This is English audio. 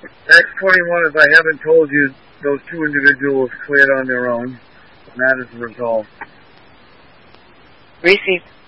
X21, if I haven't told you, those two individuals cleared on their own, and that is resolved. Received.